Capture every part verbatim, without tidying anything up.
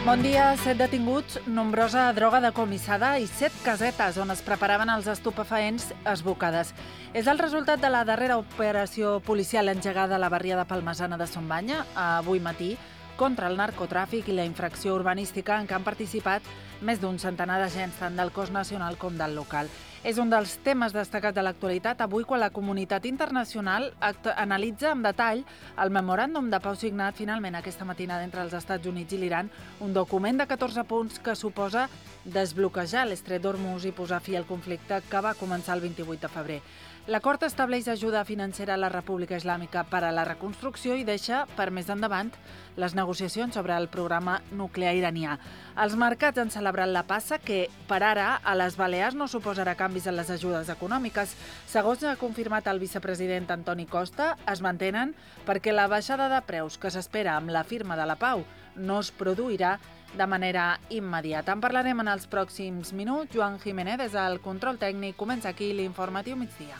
Bon dia. Set detinguts, nombrosa droga decomissada i set casetes on es preparaven els estupefaents esbocades. És el resultat de la darrera operació policial engegada a la barria de Palmasana de Son Banya avui matí contra el narcotràfic i la infracció urbanística en què han participat més d'un centenar d'agents tant del cos nacional com del local. És un dels temes destacats de l'actualitat avui quan la comunitat internacional analitza amb detall el memoràndum de pau signat finalment aquesta matinada entre els Estats Units i l'Iran, un document de catorze punts que suposa desbloquejar l'Estret d'Hormuz i posar fi al conflicte que va començar el vint-i-vuit de febrer. L'acord estableix ajuda financera a la República Islàmica per a la reconstrucció i deixa per més endavant les negociacions sobre el programa nuclear iranià. Els mercats han celebrat la passa que, per ara, a les Balears no suposarà canvis en les ajudes econòmiques. Segons ha confirmat el vicepresident Antoni Costa, es mantenen perquè la baixada de preus que s'espera amb la firma de la pau no es produirà de manera immediata. En parlarem en els pròxims minuts. Joan Jiménez, des del control tècnic, comença aquí l'informatiu migdia.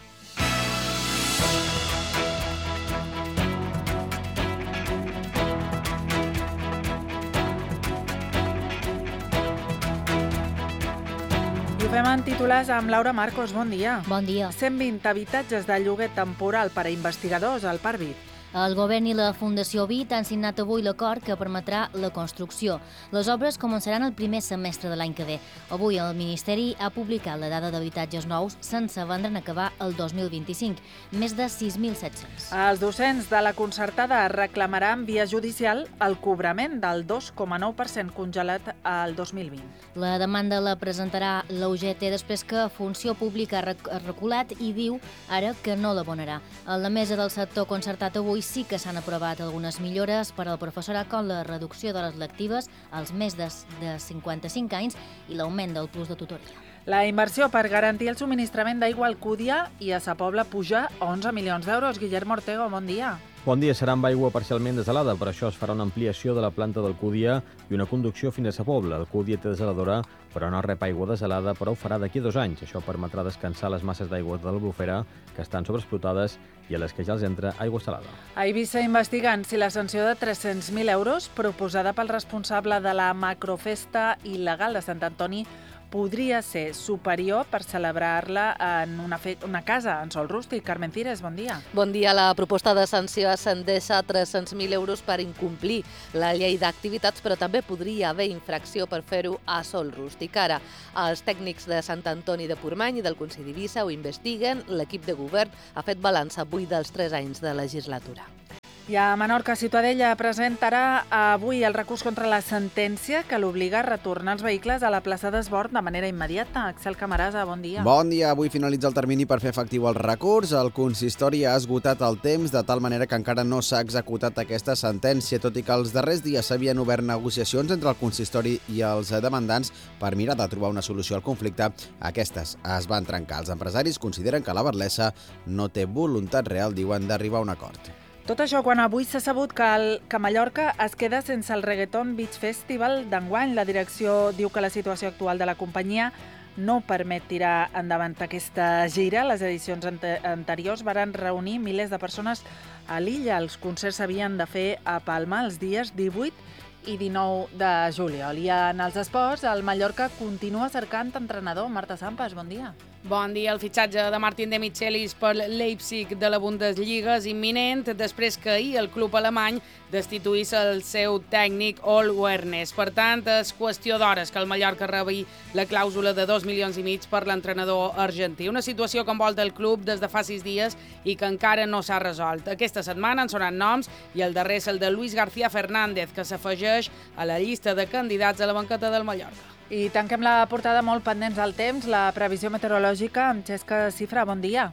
I ho fem en titulars amb Laura Marcos. Bon dia. Bon dia. cent vint habitatges de lloguer temporal per a investigadors al Parc Vic. El govern i la Fundació Vit han signat avui l'acord que permetrà la construcció. Les obres començaran el primer semestre de l'any que ve. Avui el Ministeri ha publicat la dada d'habitatges nous sense vendre en acabar el dos mil vint-i-cinc, més de sis mil set-cents. Els docents de la concertada reclamaran via judicial el cobrament del dos coma nou per cent congelat al dos mil vint. La demanda la presentarà la U G T després que Funció Pública ha reculat i diu ara que no l'abonarà. A la mesa del sector concertat avui sí que s'han aprovat algunes millores per al professorat com la reducció de les lectives als més de cinquanta-cinc anys i l'augment del plus de tutoria. La inversió per garantir el subministrament d'aigua al Cúdia i a Sa Pobla puja onze milions d'euros. Guillermo Ortego, bon dia. Bon dia. Serà amb aigua parcialment desalada. Per això es farà una ampliació de la planta del Cúdia i una conducció fins a Sa Pobla. El Cúdia té desaladora, però no rep aigua desalada, però ho farà d'aquí a dos anys. Això permetrà descansar les masses d'aigua de l'Albufera, que estan sobreexplotades, i a les que ja els entra aigua salada. A Eivissa investiguen si la sanció de tres-cents mil euros proposada pel responsable de la macrofesta il·legal de Sant Antoni podria ser superior per celebrar-la en una, fe... una casa en sòl rústic. Carmen Cires, bon dia. Bon dia. La proposta de sanció ascendeix a tres-cents mil euros per incomplir la llei d'activitats, però també podria haver infracció per fer-ho a sòl rústic. Ara, els tècnics de Sant Antoni de Portmany i del Consell d'Eivissa ho investiguen. L'equip de govern ha fet balanç avui dels tres anys de legislatura. I a Menorca, Ciutadella presentarà avui el recurs contra la sentència que l'obliga a retornar els vehicles a la plaça d'Esbord de manera immediata. Axel Camarasa, bon dia. Bon dia. Avui finalitza el termini per fer efectiu el recurs. El consistori ha esgotat el temps de tal manera que encara no s'ha executat aquesta sentència, tot i que els darrers dies s'havien obert negociacions entre el consistori i els demandants per mirar de trobar una solució al conflicte. Aquestes es van trencar. Els empresaris consideren que la Berlessa no té voluntat real, diuen, d'arribar a un acord. Tot això quan avui s'ha sabut que, el, que Mallorca es queda sense el Reggaeton Beach Festival d'enguany. La direcció diu que la situació actual de la companyia no permet tirar endavant aquesta gira. Les edicions ante anteriors varen reunir milers de persones a l'illa. Els concerts s'havien de fer a Palma els dies divuit i dinou de juliol. I en els esports, el Mallorca continua cercant entrenador. Marta Sampas, bon dia. Bon dia. El fitxatge de Martin de Michelis per Leipzig de la Bundesliga és imminent després que ahir el club alemany destituís el seu tècnic Ole Wernes. Per tant, és qüestió d'hores que el Mallorca rebi la clàusula de dos milions i mig per l'entrenador argentí. Una situació que envolta el club des de fa sis dies i que encara no s'ha resolt. Aquesta setmana han sonat noms i el darrer és el de Luis García Fernández, que s'afegeix a la llista de candidats a la banqueta del Mallorca. I tanquem la portada molt pendents del temps, la previsió meteorològica amb Xesca Cifra. Bon dia.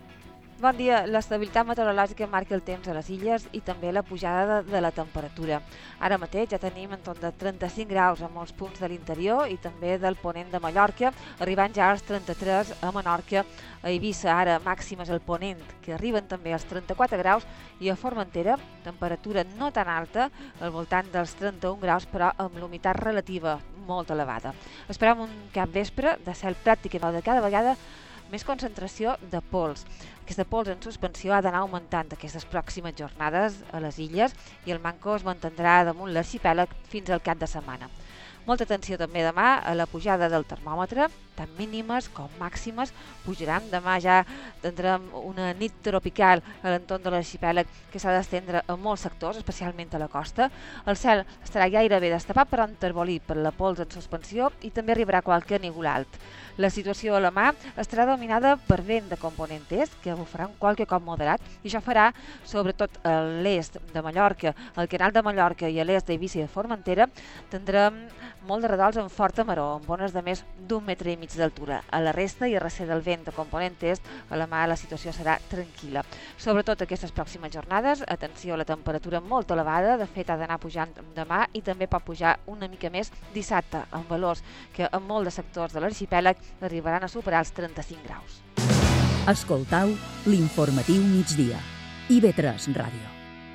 Bon dia. L'estabilitat meteorològica marca el temps a les illes i també la pujada de, de la temperatura. Ara mateix ja tenim entorn de trenta-cinc graus a molts punts de l'interior i també del ponent de Mallorca, arribant ja als trenta-tres a Menorca, a Eivissa. Ara màximes al ponent, que arriben també als trenta-quatre graus, i a Formentera, temperatura no tan alta, al voltant dels trenta-un graus, però amb l'humitat relativa molt elevada. Esperem un capvespre de cel pràcticament de cada vegada més concentració de pols. Aquesta pols en suspensió ha d'anar augmentant aquestes pròximes jornades a les illes i el manco es mantindrà damunt l'arxipèlag fins al cap de setmana. Molta atenció també demà a la pujada del termòmetre, tant mínimes com màximes pujaran. Demà ja tindrem una nit tropical a l'entorn de l'arxipèlag que s'ha d'estendre a molts sectors, especialment a la costa. El cel estarà gairebé destapat però enterbolit per la pols en suspensió i també arribarà qualque nígol alt. La situació a la mà estarà dominada per vent de component est, que bufarà un qualque cop moderat, i això farà sobretot a l'est de Mallorca, al Canal de Mallorca i a l'est d'Eivissa i de Formentera, tindrem molt de redols amb forta maró, amb ones de més d'un metre i mig d'altura. A la resta i a recer del vent de component est, a la mà la situació serà tranquil·la. Sobretot aquestes pròximes jornades, atenció a la temperatura molt elevada, de fet ha d'anar pujant demà i també pot pujar una mica més dissabte, amb valors que en molts de sectors de l'arxipèlag arribaran a superar els trenta-cinc graus. Escoltau l'informatiu migdia. I V tres Ràdio.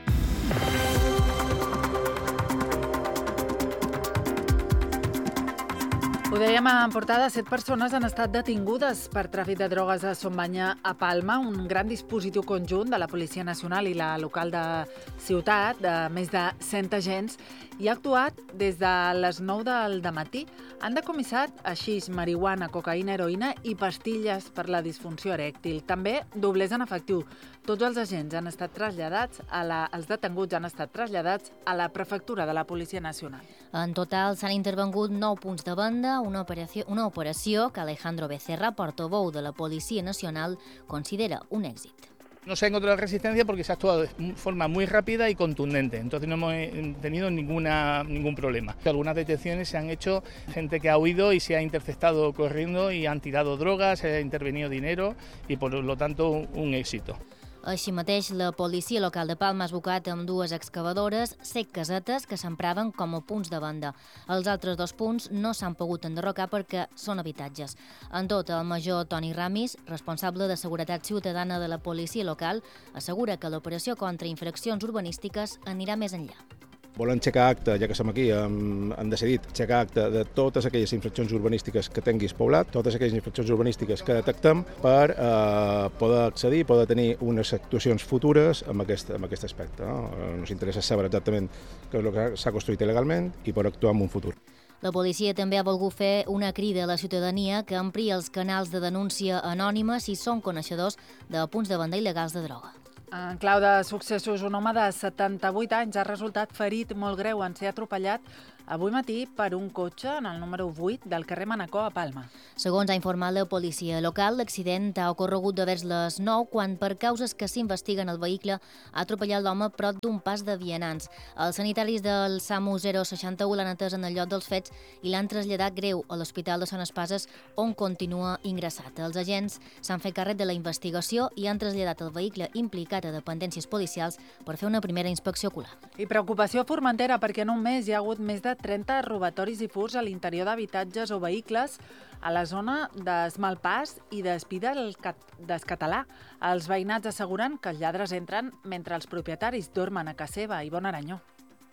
Ho dèiem en portada, set persones han estat detingudes per tràfic de drogues a Sombanya, a Palma, un gran dispositiu conjunt de la Policia Nacional i la local de ciutat, de més de cent agents, i ha actuat des de les nou del dematí. Han decomissat aixís marihuana, cocaïna, heroïna i pastilles per la disfunció erèctil. També doblers en efectiu. Tots els agents han estat traslladats, a la, els detenguts han estat traslladats a la prefectura de la Policia Nacional. En total s'han intervengut nou punts de venda, una operació, una operació que Alejandro Becerra, portavoz de la Policía Nacional, considera un éxito. No se ha encontrado resistencia porque se ha actuado de forma muy rápida y contundente, entonces no hemos tenido ninguna, ningún problema. Algunas detenciones se han hecho gente que ha huido y se ha interceptado corriendo y han tirado drogas, se ha intervenido dinero y por lo tanto un éxito. Així mateix, la policia local de Palma ha esbocat amb dues excavadores set casetes que s'empraven com a punts de venda. Els altres dos punts no s'han pogut enderrocar perquè són habitatges. En tot, el major Toni Ramis, responsable de Seguretat Ciutadana de la policia local, assegura que l'operació contra infraccions urbanístiques anirà més enllà. Volen aixecar acte, ja que som aquí, han, han decidit aixecar acte de totes aquelles infraccions urbanístiques que tinguis poblat, totes aquelles infraccions urbanístiques que detectem per eh, poder accedir, poder tenir unes actuacions futures amb aquest, amb aquest aspecte. No? Ens interessa saber exactament què és el que s'ha construït il·legalment i per actuar en un futur. La policia també ha volgut fer una crida a la ciutadania que ampliï els canals de denúncia anònima si són coneixedors de punts de venda il·legals de droga. En clau de successos, un home de setanta-vuit anys ha resultat ferit molt greu en ser atropellat avui matí per un cotxe en el número vuit del carrer Manacor a Palma. Segons ha informat la policia local, l'accident ha ocorregut de vers les nou quan, per causes que s'investiguen, el vehicle ha atropellat l'home prop d'un pas de vianants. Els sanitaris del SAMU zero seixanta-u l'han atès en el lloc dels fets i l'han traslladat greu a l'Hospital de Sant Espases, on continua ingressat. Els agents s'han fet càrrec de la investigació i han traslladat el vehicle implicat a dependències policials per fer una primera inspecció ocular. I preocupació a Formentera perquè en un mes hi ha hagut més de trenta robatoris i furts a l'interior d'habitatges o vehicles a la zona d'Esmalpàs i d'Espí del Català. Els veïnats asseguren que els lladres entren mentre els propietaris dormen a casa seva. Ivonne Aranyó.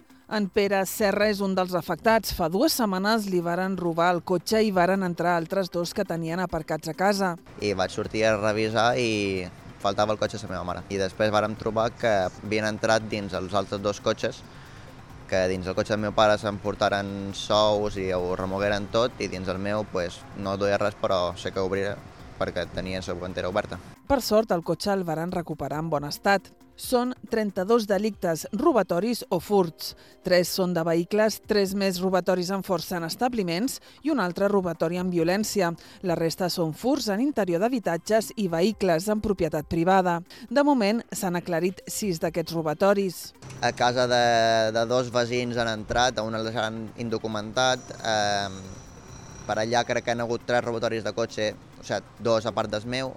En Pere Serra és un dels afectats. Fa dues setmanes li varen robar el cotxe i varen entrar altres dos que tenien aparcats a casa. I vaig sortir a revisar i faltava el cotxe de la meva mare. I després vàrem trobar que havien entrat dins els altres dos cotxes, que dins el cotxe del meu pare s'emportaren sous i ho remogueren tot, i dins el meu pues, no duia res, però sé que obrirà perquè tenia la guantera oberta. Per sort, el cotxe el varen recuperar en bon estat. Són trenta-dos delictes, robatoris o furts. Tres són de vehicles, tres més robatoris amb força en establiments i un altre robatori amb violència. La resta són furts en interior d'habitatges i vehicles en propietat privada. De moment, s'han aclarit sis d'aquests robatoris. A casa de, de dos veïns han entrat, a un el deixaran indocumentat. Eh, per allà crec que han hagut tres robatoris de cotxe, o sigui, dos a part del meu.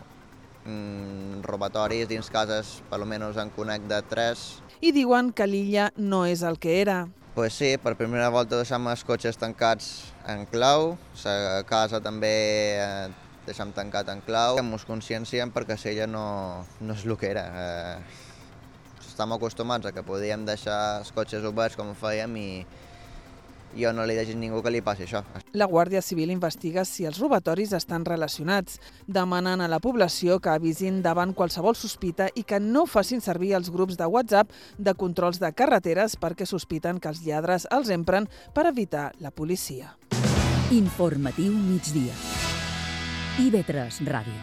Mm, robatoris dins cases, per almenys en conec de tres. I diuen que l'illa no és el que era. Pues sí, per primera volta deixem els cotxes tancats en clau, la casa també eh, deixem tancat en clau. Ens conscienciem perquè l'illa no, no és el que era. Eh, estem acostumats a que podíem deixar els cotxes oberts com fèiem i, jo no li desig ningú que li passi això. La Guàrdia Civil investiga si els robatoris estan relacionats, demanant a la població que avisin davant qualsevol sospita i que no facin servir els grups de WhatsApp de controls de carreteres perquè sospiten que els lladres els empren per evitar la policia. Informatiu migdia. i ve tres Ràdio.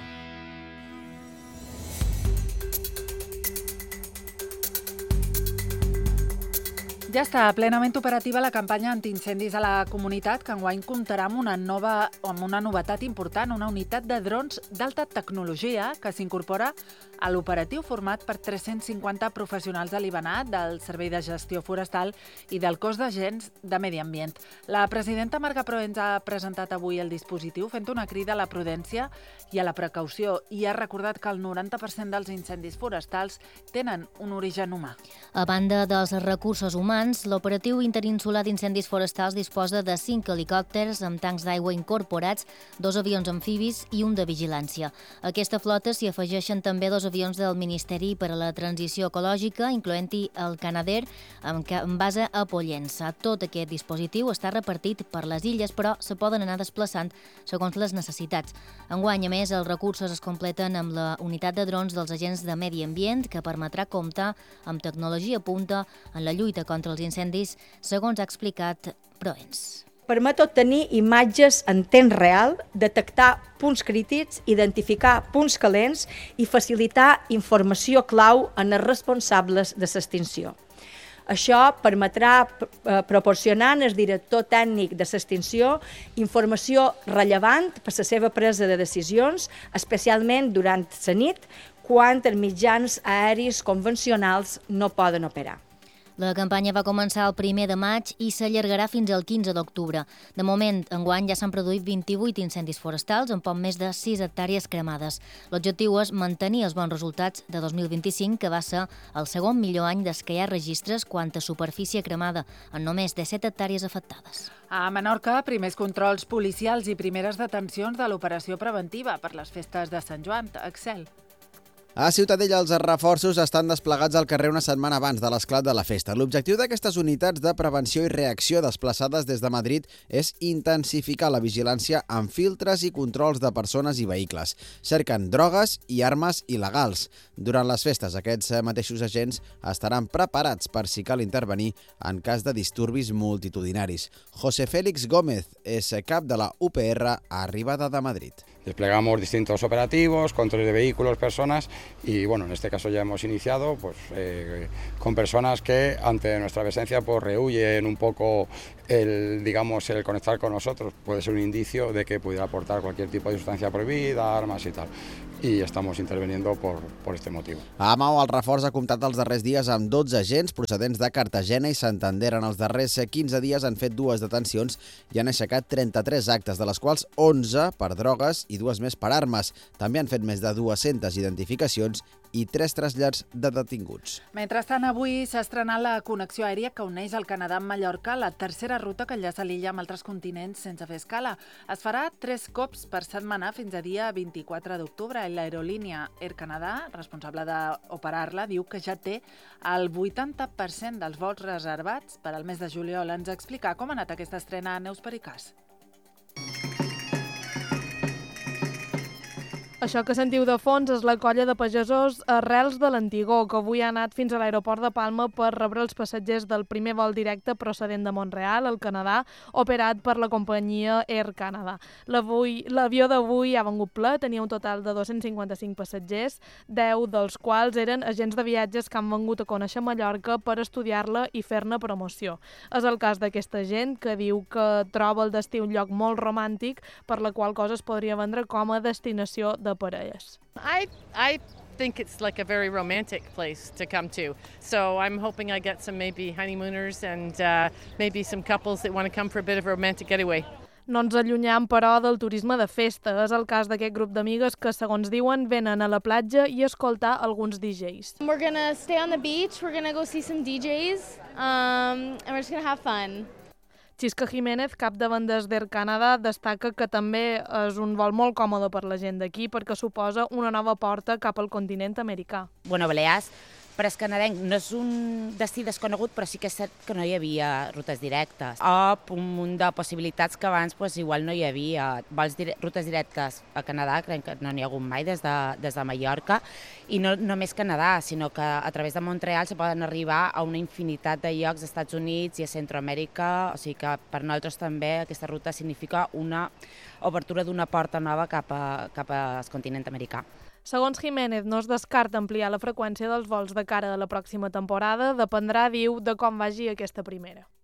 Ja està plenament operativa la campanya antiincendis a la comunitat, que enguany comptarà amb una nova amb una novetat important, una unitat de drons d'alta tecnologia que s'incorpora a l'operatiu format per tres-cents cinquanta professionals de l'Ibanat, del Servei de Gestió Forestal i del cos d'agents de Medi Ambient. La presidenta Marga Proens ha presentat avui el dispositiu fent una crida a la prudència i a la precaució i ha recordat que el noranta per cent dels incendis forestals tenen un origen humà. A banda dels recursos humans, l'operatiu interinsular d'incendis forestals disposa de cinc helicòpters amb tancs d'aigua incorporats, dos avions amfibis i un de vigilància. A aquesta flota s'hi afegeixen també dos avions del Ministeri per a la Transició Ecològica, incloent-hi el Canadair, amb base a Pollença. Tot aquest dispositiu està repartit per les illes, però se poden anar desplaçant segons les necessitats. Enguany, a més, els recursos es completen amb la unitat de drons dels agents de Medi Ambient, que permetrà comptar amb tecnologia punta en la lluita contra els incendis, segons ha explicat Proens. Permet obtenir imatges en temps real, detectar punts crítics, identificar punts calents i facilitar informació clau en els responsables de l'extinció. Això permetrà proporcionar al director tècnic de l'extinció informació rellevant per a la seva presa de decisions, especialment durant la nit, quan els mitjans aeris convencionals no poden operar. La campanya va començar el primer de maig i s'allargarà fins al quinze d'octubre. De moment, enguany ja s'han produït vint-i-vuit incendis forestals amb poc més de sis hectàrees cremades. L'objectiu és mantenir els bons resultats de dos mil vint-i-cinc, que va ser el segon millor any des que hi ha registres quant a superfície cremada, en només de set hectàrees afectades. A Menorca, primers controls policials i primeres detencions de l'operació preventiva per les festes de Sant Joan. Excel. A Ciutadella, els reforços estan desplegats al carrer una setmana abans de l'esclat de la festa. L'objectiu d'aquestes unitats de prevenció i reacció desplaçades des de Madrid és intensificar la vigilància amb filtres i controls de persones i vehicles. Cerquen drogues i armes il·legals. Durant les festes, aquests mateixos agents estaran preparats per si cal intervenir en cas de disturbis multitudinaris. José Félix Gómez és cap de la U P R Arribada de Madrid. Desplegamos distintos operativos, controles de vehículos, personas y bueno, en este caso ya hemos iniciado pues, eh, con personas que ante nuestra presencia pues rehuyen un poco el, digamos, el conectar con nosotros. Puede ser un indicio de que pudiera aportar cualquier tipo de sustancia prohibida, armas y tal. I estamos interveniendo por, por este motivo. A Mau, el reforç ha comptat els darrers dies amb dotze agents procedents de Cartagena i Santander. En els darrers quinze dies han fet dues detencions i han aixecat trenta-tres actes, de les quals onze per drogues i dues més per armes. També han fet més de dues-centes identificacions i tres trasllats de detinguts. Mentrestant, avui s'ha estrenat la connexió aèria que uneix el Canadà amb Mallorca, la tercera ruta que enllaça l'illa amb altres continents sense fer escala. Es farà tres cops per setmana fins a dia vint-i-quatre d'octubre. L'aerolínia Air Canada, responsable d'operar-la, diu que ja té el vuitanta per cent dels vols reservats per al mes de juliol. Ens explica com ha anat aquesta estrena a Neus Pericàs. Això que sentiu de fons és la colla de pagesos Arrels de l'Antigó, que avui ha anat fins a l'aeroport de Palma per rebre els passatgers del primer vol directe procedent de Montreal, al Canadà, operat per la companyia Air Canada. L'avió d'avui ha vengut ple, tenia un total de dos-cents cinquanta-cinc passatgers, deu dels quals eren agents de viatges que han vengut a conèixer Mallorca per estudiar-la i fer-ne promoció. És el cas d'aquesta gent que diu que troba el destí un lloc molt romàntic, per la qual cosa es podria vendre com a destinació de parelles. I I think it's like a very romantic place to come to. So I'm hoping I get some maybe honeymooners and uh, maybe some couples that want to come for a bit of a romantic getaway. No ens allunyam, però, del turisme de festa. És el cas d'aquest grup d'amigues que, segons diuen, venen a la platja i a escoltar alguns D Js. We're gonna stay on the beach, we're gonna go see some D Js, um, and we're just gonna have fun. Xisca Jiménez, cap de vendes d'Air Canada, destaca que també és un vol molt còmode per la gent d'aquí perquè suposa una nova porta cap al continent americà. Bueno, Balears pres canadenc no és un destí desconegut, però sí que és cert que no hi havia rutes directes. O un munt de possibilitats que abans pues, igual no hi havia. Vols dire rutes directes a Canadà, crec que no n'hi ha hagut mai des de, des de Mallorca, i no només Canadà, sinó que a través de Montreal se poden arribar a una infinitat de llocs als Estats Units i a Centroamèrica, o sigui que per nosaltres també aquesta ruta significa una obertura d'una porta nova cap, a, cap al continent americà. Segons Jiménez, no es descarta ampliar la freqüència dels vols de cara a la pròxima temporada, dependrà, diu, de com vagi aquesta primera.